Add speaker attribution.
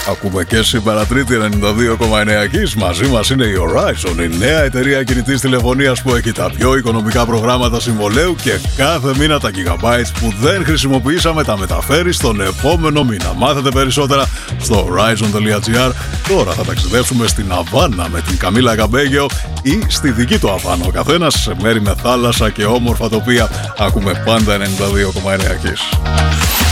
Speaker 1: Ακούμε και σήμερα Τρίτη 92,9 Kiss. Μαζί μας είναι η Horizon, η νέα εταιρεία κινητής τηλεφωνίας που έχει τα πιο οικονομικά προγράμματα συμβολαίου και κάθε μήνα τα gigabytes που δεν χρησιμοποιήσαμε τα μεταφέρει στον επόμενο μήνα. Μάθετε περισσότερα στο horizon.gr. Τώρα θα ταξιδέψουμε στην Αβάνα με την Καμίλα Καμπέγιο ή στη δική του Αβάνα. Ο καθένας σε μέρη με θάλασσα και όμορφα τοπία. Ακούμε πάντα 92,9 Kiss.